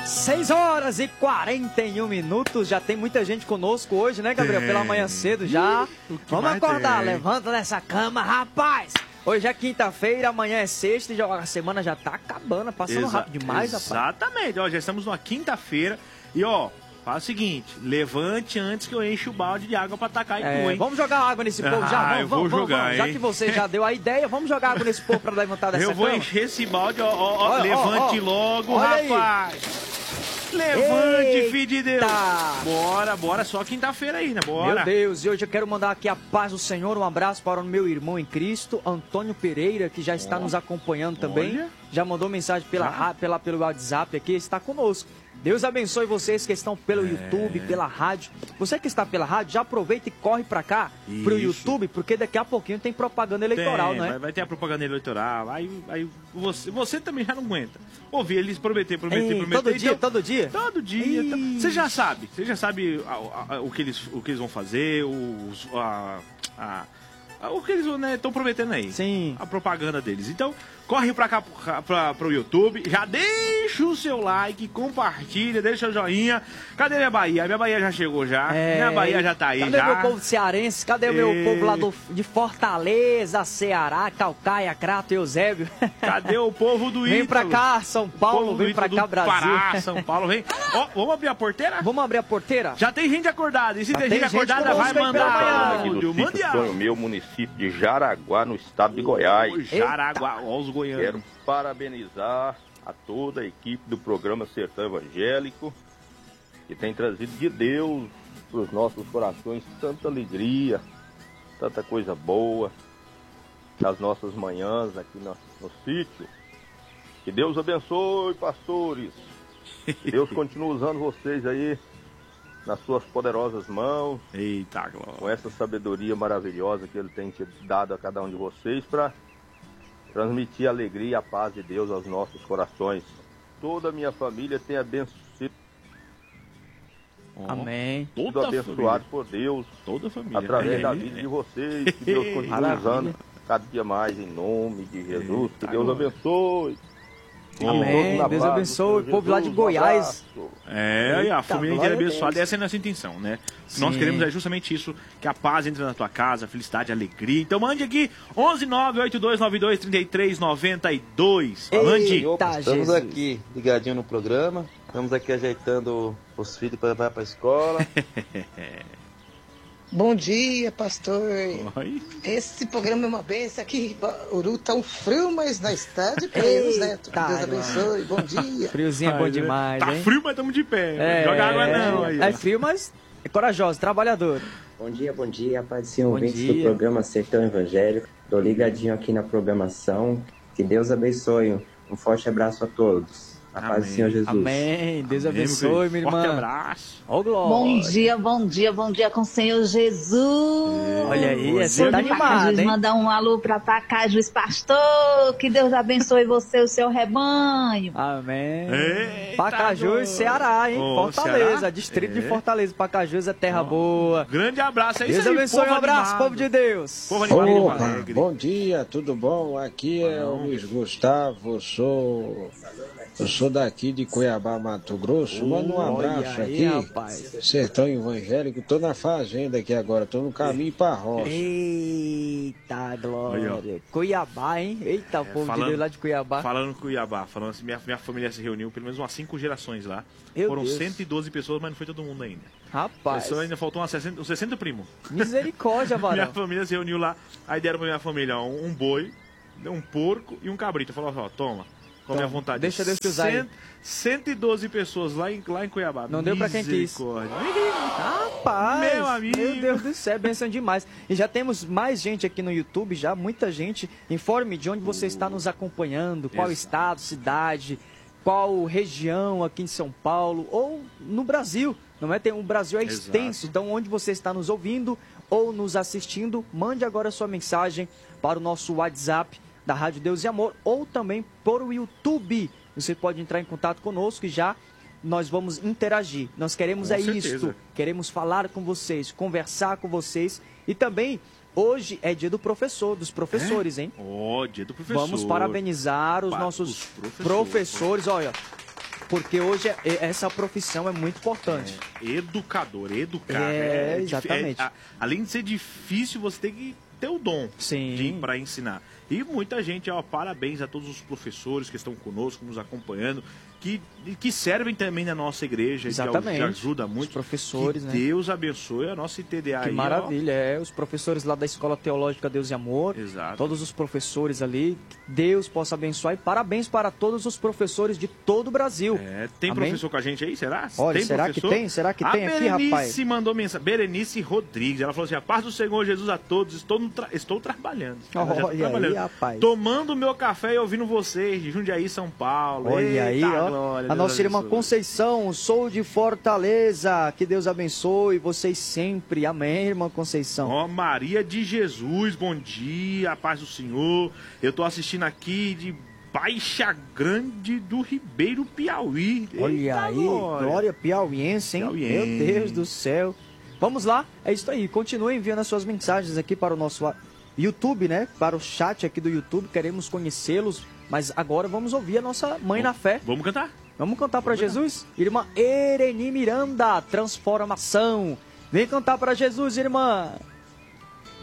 6 horas e 41 minutos. Já tem muita gente conosco hoje, né, Gabriel? Pela manhã cedo já. Vamos acordar, levanta dessa cama, rapaz. Hoje é quinta-feira, amanhã é sexta e a semana já tá acabando, passando rápido demais, rapaz. Exatamente, ó, já estamos numa quinta-feira e ó, faz o seguinte, levante antes que eu enche o balde de água pra tacar em tu, hein? Vamos jogar água nesse povo já? Vamos jogar, hein? Já que você já deu a ideia, vamos jogar água nesse povo pra levantar dessa cama? Eu vou encher esse balde, ó, levante logo, rapaz. Levante, filho de Deus. Bora, só quinta-feira aí, né? Bora. Meu Deus, e hoje eu quero mandar aqui a paz do Senhor, um abraço para o meu irmão em Cristo, Antônio Pereira, que já está nos acompanhando também. Já mandou mensagem pelo WhatsApp aqui, está conosco. Deus abençoe vocês que estão pelo YouTube, pela rádio. Você que está pela rádio, já aproveita e corre pra cá, pro YouTube, porque daqui a pouquinho tem propaganda eleitoral, né? Vai ter a propaganda eleitoral, aí você também já não aguenta. Ouvir eles prometer. Todo dia? Todo dia. Você já sabe o que eles vão fazer, o que eles estão prometendo aí. Sim. A propaganda deles. Então, corre pra cá, pro YouTube, já deixa o seu like, compartilha, deixa o joinha. Cadê minha Bahia? Minha Bahia já chegou já. Minha Bahia já tá aí. Cadê meu povo cearense? Cadê o meu povo lá de Fortaleza, Ceará, Calcaia, Crato e Eusébio? Cadê o povo do Ítalo? Vem pra cá, São Paulo, vem pra cá, Brasil. Pará, São Paulo, vem. Ó, vamos abrir a porteira? Vamos abrir a porteira? Já tem gente acordada. E se tem gente acordada, vai mandar áudio. Mande áudio. Meu município de Jaraguá, no estado de Goiás. Jaraguá, ó os goianos. Quero parabenizar a toda a equipe do programa Sertão Evangélico, que tem trazido de Deus para os nossos corações tanta alegria, tanta coisa boa nas nossas manhãs aqui no sítio. Que Deus abençoe, pastores. Que Deus continue usando vocês aí nas suas poderosas mãos. Eita, glória. Com essa sabedoria maravilhosa que Ele tem dado a cada um de vocês para transmitir a alegria e a paz de Deus aos nossos corações. Toda a minha família tem abençoado. Amém. Tudo abençoado por Deus. Toda a família. Através da vida de vocês. Que Deus continue usando cada dia mais em nome de Jesus. Que Deus abençoe. Amém. Deus abençoe o povo lá de Goiás. E a família inteira abençoada. Essa é a nossa intenção, né? O que nós queremos é justamente isso, que a paz entre na tua casa, a felicidade, a alegria. Então mande aqui 11982923392. Mande. Estamos aqui ligadinho no programa. Estamos aqui ajeitando os filhos para levar para a escola. Bom dia, pastor. Oi. Esse programa é uma benção aqui. Bauru tá um frio, mas na estrada de pé, né? Deus abençoe. Bom dia. Friozinho é bom demais, Tá hein? frio, mas estamos de pé. Joga água não. Aí, é frio, mas é corajoso, trabalhador. Bom dia, paz do Senhor, ouvintes do programa Sertão Evangélico. Tô ligadinho aqui na programação. Que Deus abençoe. Um forte abraço a todos. A paz do Senhor Jesus. Amém. Deus abençoe, minha irmã. Forte abraço. Ó, glória. Bom dia com o Senhor Jesus. Olha aí, você tá animado, hein? Mandar um alô pra Pacajus, pastor. Que Deus abençoe você e o seu rebanho. Amém. Eita, Pacajus, Ceará, hein? Fortaleza, Ceará? Distrito de Fortaleza. Pacajus é terra boa. Grande abraço aí. Deus abençoe, um abraço, povo de Deus. Povo animado, alegre. Bom dia, tudo bom? Aqui é o Luiz Gustavo, eu sou daqui de Cuiabá, Mato Grosso. Manda um abraço aí, aqui. rapaz. Sertão Evangélico. Tô na fazenda aqui agora. Tô no caminho pra roça. Eita, glória. Cuiabá, hein? Eita, o povo de Deus lá de Cuiabá. Falando Cuiabá, falando assim, minha família se reuniu, pelo menos umas 5 gerações lá. Foram Deus. 112 pessoas, mas não foi todo mundo ainda. Rapaz. Ainda faltou uns 60 primos. Misericórdia, varão. Minha família se reuniu lá. Aí deram pra minha família ó, um boi, um porco e um cabrito. Falou, ó, toma. Com a minha vontade. Deixa Deus te usar. 112 pessoas lá em Cuiabá. Não deu pra quem quis. Rapaz, meu amigo. Meu Deus do céu, benção demais. E já temos mais gente aqui no YouTube, já muita gente. Informe de onde você está nos acompanhando, qual estado, cidade, qual região aqui em São Paulo ou no Brasil. Não é? O Brasil é extenso, então onde você está nos ouvindo ou nos assistindo, mande agora sua mensagem para o nosso WhatsApp da Rádio Deus e Amor, ou também por o YouTube. Você pode entrar em contato conosco e já nós vamos interagir. Nós queremos isto, queremos falar com vocês, conversar com vocês. E também, hoje é dia do professor, dos professores, hein? Dia do professor. Vamos parabenizar os nossos professores. Olha, Porque hoje essa profissão é muito importante. Educador, educar. Exatamente. Além de ser difícil, você tem que ter o dom para ensinar. E muita gente, parabéns a todos os professores que estão conosco, nos acompanhando, que servem também na nossa igreja, que ajuda muito. Os professores, que Deus abençoe a nossa ITDA. Que maravilha, os professores lá da Escola Teológica Deus e Amor. Exato. Todos os professores ali, que Deus possa abençoar. E parabéns para todos os professores de todo o Brasil. Tem professor com a gente aí, será? Olha, será que tem? Será que tem aqui, rapaz? A Berenice mandou mensagem. Berenice Rodrigues, ela falou assim: a paz do Senhor Jesus a todos, estou trabalhando. Olha aí, rapaz. Tomando meu café e ouvindo vocês, de Jundiaí, São Paulo. Olha aí, ó. Glória, a nossa irmã Conceição, sou de Fortaleza. Que Deus abençoe vocês sempre. Amém, irmã Conceição. Maria de Jesus, bom dia, a paz do Senhor. Eu tô assistindo aqui de Baixa Grande do Ribeiro, Piauí. Olha aí, glória piauiense, hein? Meu Deus do céu. Vamos lá, é isso aí. Continue enviando as suas mensagens aqui para o nosso YouTube, né? Para o chat aqui do YouTube. Queremos conhecê-los. Mas agora vamos ouvir a nossa mãe na fé. Vamos cantar? Vamos cantar para Jesus? Irmã Ereni Miranda, transformação. Vem cantar para Jesus, irmã.